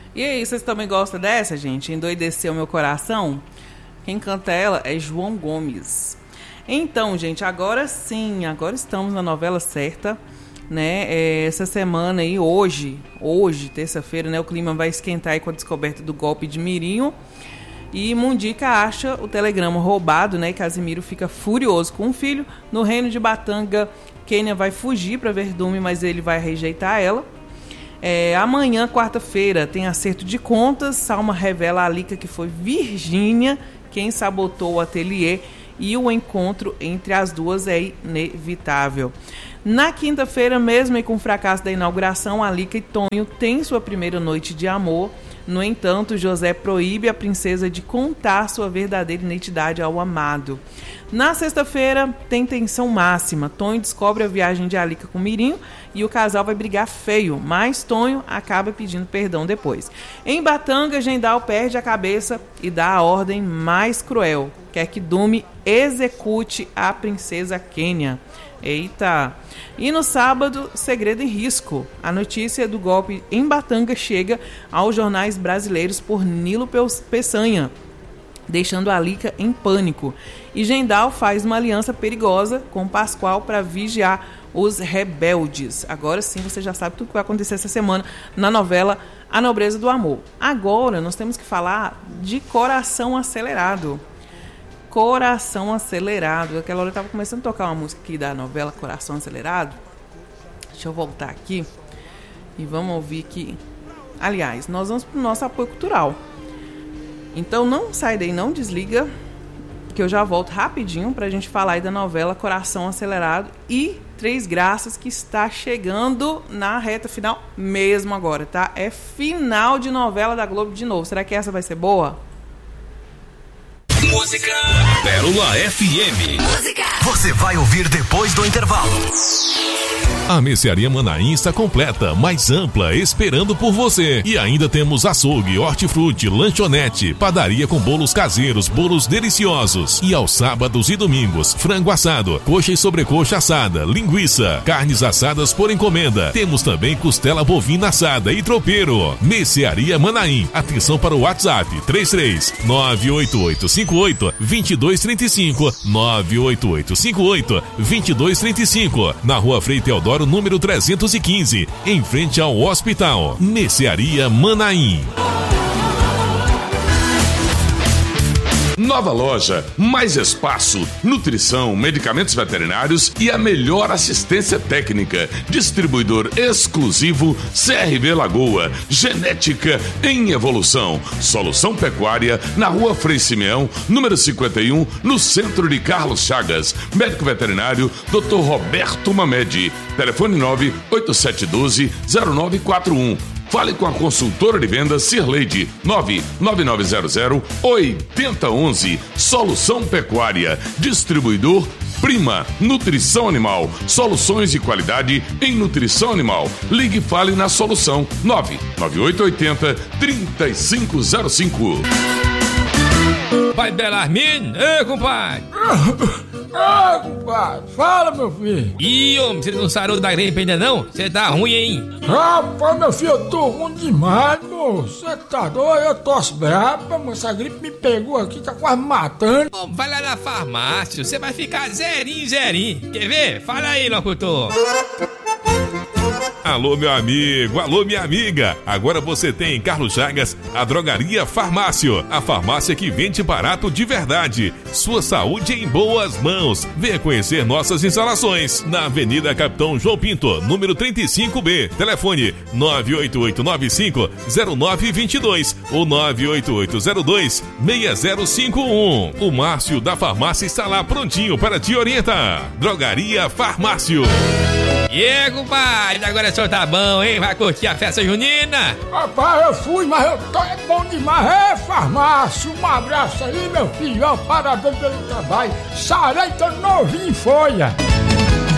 E aí, vocês também gostam dessa, gente? Endoideceu meu coração? Quem canta ela é João Gomes. Então, gente, agora sim, agora estamos na novela certa, né? Essa semana aí, hoje, terça-feira, né? O clima vai esquentar aí com a descoberta do golpe de Mirinho. E Mundica acha o telegrama roubado, né? E Casimiro fica furioso com o filho. No reino de Batanga, Kênia vai fugir para Verdume, mas ele vai rejeitar ela. Amanhã, quarta-feira, tem acerto de contas. Salma revela a Lica que foi Virgínia quem sabotou o ateliê e o encontro entre as duas é inevitável. Na quinta-feira, mesmo e com o fracasso da inauguração, a Lica e Tonho têm sua primeira noite de amor. No entanto, José proíbe a princesa de contar sua verdadeira identidade ao amado. Na sexta-feira, tem tensão máxima. Tonho descobre a viagem de Alica com Mirinho e o casal vai brigar feio, mas Tonho acaba pedindo perdão depois. Em Batanga, Gendal perde a cabeça e dá a ordem mais cruel. Quer que Dume execute a princesa Kênia. Eita! E no sábado, segredo em risco. A notícia do golpe em Batanga chega aos jornais brasileiros por Nilo Peçanha, deixando a Lica em pânico. E Gendal faz uma aliança perigosa com Pascoal para vigiar os rebeldes. Agora sim, você já sabe tudo que vai acontecer essa semana na novela A Nobreza do Amor. Agora, nós temos que falar de Coração Acelerado. Coração Acelerado. Aquela hora eu estava começando a tocar uma música aqui da novela Coração Acelerado. Deixa eu voltar aqui e vamos ouvir aqui. Aliás, nós vamos para o nosso apoio cultural. Então não sai daí, não desliga, que eu já volto rapidinho para a gente falar aí da novela Coração Acelerado e Três Graças, que está chegando na reta final mesmo agora, tá? É final de novela da Globo de novo. Será que essa vai ser boa? Música Pérola FM. Música você vai ouvir depois do intervalo. A Mercearia Manaim está completa, mais ampla, esperando por você. E ainda temos açougue, hortifruti, lanchonete, padaria com bolos caseiros, bolos deliciosos. E aos sábados e domingos, frango assado, coxa e sobrecoxa assada, linguiça, carnes assadas por encomenda. Temos também costela bovina assada e tropeiro. Mercearia Manaim. Atenção para o WhatsApp 33 98858 2235 98858 2235. Na Rua Frei Teodoro, número 315, em frente ao hospital. Mercearia Manaim. Nova loja, mais espaço, nutrição, medicamentos veterinários e a melhor assistência técnica. Distribuidor exclusivo CRV Lagoa, genética em evolução. Solução Pecuária na Rua Frei Simeão, número 51, no centro de Carlos Chagas. Médico veterinário Dr. Roberto Mamede. Telefone 98712-0941. Fale com a consultora de vendas Cirleide 99900-8011. Solução Pecuária. Distribuidor Prima Nutrição Animal. Soluções de qualidade em nutrição animal. Ligue e fale na Solução 99880-3505. Pai Belarmino, compadre. Compadre, fala, meu filho. Ih, homem, você não sarou da gripe ainda não? Você tá ruim, hein? Rapaz, meu filho, eu tô ruim demais, moço. Você tá doido? Eu tô braba, moço. Essa gripe me pegou aqui, tá quase me matando. Homem, vai lá na farmácia, você vai ficar zerinho. Quer ver? Fala aí, locutor. Alô, meu amigo, alô, minha amiga. Agora você tem em Carlos Chagas a Drogaria Farmácio, a farmácia que vende barato de verdade. Sua saúde em boas mãos. Venha conhecer nossas instalações na Avenida Capitão João Pinto, número 35B. Telefone 98895-0922 ou 98802-6051. O Márcio da farmácia está lá prontinho para te orientar. Drogaria Farmácio. Compadre, agora o senhor tá bom, hein? Vai curtir a festa junina? Rapaz, eu fui, mas eu tô bom demais. Farmácia, um abraço aí, meu filho. Parabéns pelo trabalho. Sarei, tô novinho em folha.